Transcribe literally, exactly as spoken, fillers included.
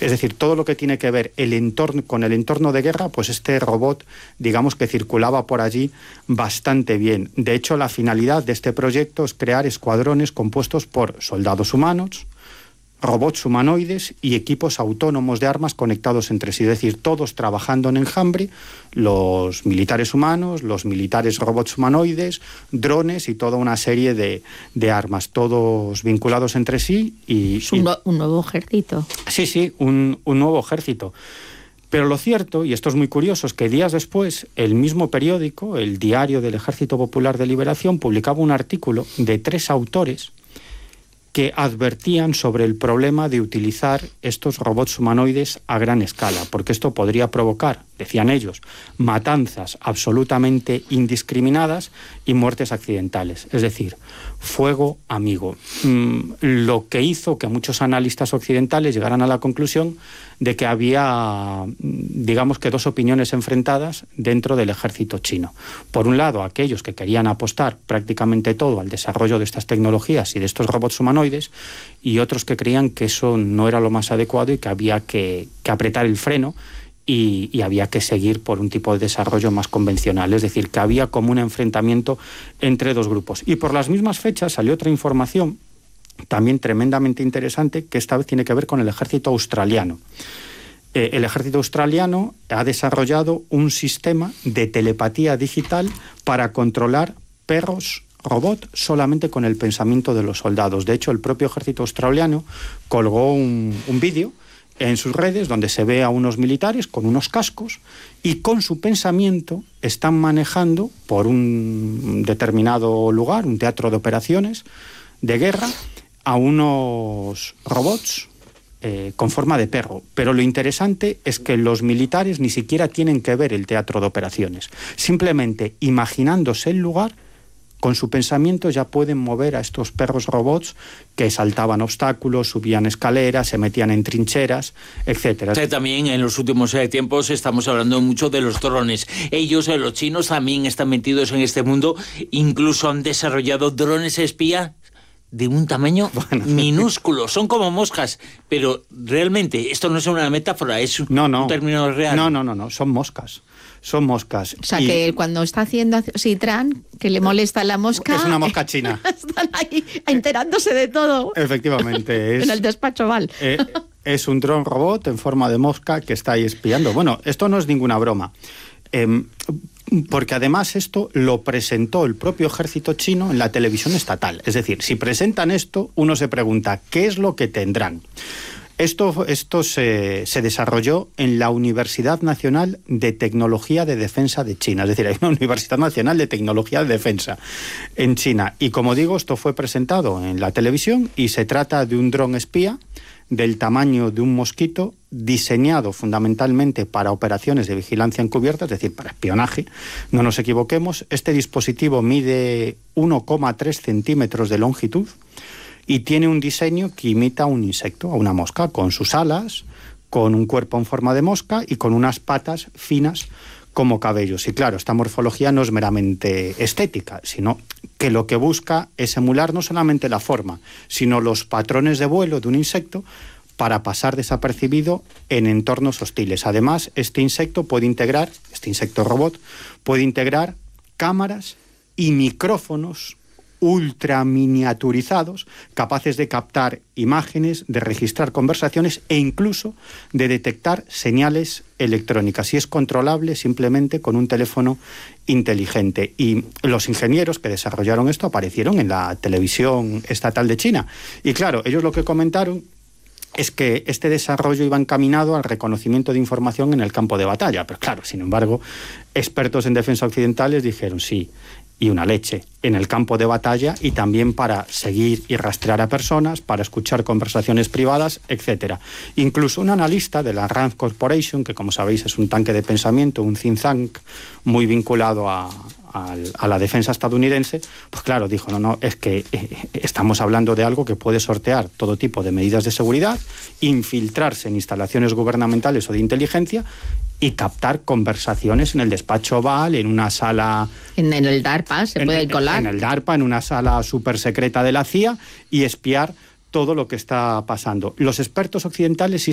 es decir, todo lo que tiene que ver el entorno, con el entorno de guerra, pues este robot, digamos que circulaba por allí bastante bien. De hecho, la finalidad de este proyecto es crear escuadrones compuestos por soldados humanos, robots humanoides y equipos autónomos de armas conectados entre sí, es decir, todos trabajando en enjambre, los militares humanos, los militares robots humanoides, drones y toda una serie de, de armas, todos vinculados entre sí. Y, es un, y... no, un nuevo ejército. Sí, sí, un, un nuevo ejército. Pero lo cierto, y esto es muy curioso, es que días después el mismo periódico, el Diario del Ejército Popular de Liberación, publicaba un artículo de tres autores que advertían sobre el problema de utilizar estos robots humanoides a gran escala, porque esto podría provocar, decían ellos, matanzas absolutamente indiscriminadas y muertes accidentales. Es decir, fuego amigo. Mm, lo que hizo que muchos analistas occidentales llegaran a la conclusión de que había, digamos que dos opiniones enfrentadas dentro del ejército chino. Por un lado, aquellos que querían apostar prácticamente todo al desarrollo de estas tecnologías y de estos robots humanoides, y otros que creían que eso no era lo más adecuado y que había que, que apretar el freno y, y había que seguir por un tipo de desarrollo más convencional. Es decir, que había como un enfrentamiento entre dos grupos. Y por las mismas fechas salió otra información también tremendamente interesante, que esta vez tiene que ver con el ejército australiano. Eh, el ejército australiano ha desarrollado un sistema de telepatía digital para controlar perros robot solamente con el pensamiento de los soldados. De hecho, el propio ejército australiano colgó un, un vídeo en sus redes donde se ve a unos militares con unos cascos y con su pensamiento están manejando por un determinado lugar, un teatro de operaciones de guerra, a unos robots eh, con forma de perro. Pero lo interesante es que los militares ni siquiera tienen que ver el teatro de operaciones. Simplemente imaginándose el lugar, con su pensamiento ya pueden mover a estos perros robots que saltaban obstáculos, subían escaleras, se metían en trincheras, etcétera. O sea, también en los últimos eh, tiempos estamos hablando mucho de los drones. Ellos, eh, los chinos, también están metidos en este mundo. Incluso han desarrollado drones espía de un tamaño bueno. minúsculo. Son como moscas, pero realmente esto no es una metáfora, es un, no, no. un término real. No, no, no, no, son moscas. Son moscas. O sea, y que cuando está haciendo Citran, que le molesta la mosca... Es una mosca china. Están ahí enterándose de todo. Efectivamente. Es, en el despacho Val. Eh, es un dron robot en forma de mosca que está ahí espiando. Bueno, esto no es ninguna broma. Eh, porque además esto lo presentó el propio ejército chino en la televisión estatal. Es decir, si presentan esto, uno se pregunta, ¿qué es lo que tendrán? Esto, esto se, se desarrolló en la Universidad Nacional de Tecnología de Defensa de China. Es decir, hay una Universidad Nacional de Tecnología de Defensa en China. Y como digo, esto fue presentado en la televisión y se trata de un dron espía del tamaño de un mosquito, diseñado fundamentalmente para operaciones de vigilancia encubierta, es decir, para espionaje. No nos equivoquemos, este dispositivo mide uno coma tres centímetros de longitud y tiene un diseño que imita a un insecto, a una mosca, con sus alas, con un cuerpo en forma de mosca y con unas patas finas como cabellos. Y claro, esta morfología no es meramente estética, sino que lo que busca es emular no solamente la forma, sino los patrones de vuelo de un insecto para pasar desapercibido en entornos hostiles. Además, este insecto puede integrar, este insecto robot, puede integrar cámaras y micrófonos ultra miniaturizados, capaces de captar imágenes, de registrar conversaciones e incluso de detectar señales electrónicas. Y es controlable simplemente con un teléfono inteligente. Y los ingenieros que desarrollaron esto aparecieron en la televisión estatal de China. Y claro, ellos lo que comentaron es que este desarrollo iba encaminado al reconocimiento de información en el campo de batalla. Pero claro, sin embargo, expertos en defensa occidentales dijeron sí, y una leche, en el campo de batalla y también para seguir y rastrear a personas, para escuchar conversaciones privadas, etcétera. Incluso un analista de la Rand Corporation, que como sabéis es un tanque de pensamiento, un think tank muy vinculado a, a, a la defensa estadounidense, pues claro, dijo, no, no, es que eh, estamos hablando de algo que puede sortear todo tipo de medidas de seguridad, infiltrarse en instalaciones gubernamentales o de inteligencia y captar conversaciones en el despacho Oval, en una sala... En, en el DARPA se en, puede colar. En el DARPA, en una sala súper secreta de la C I A y espiar todo lo que está pasando. Los expertos occidentales sí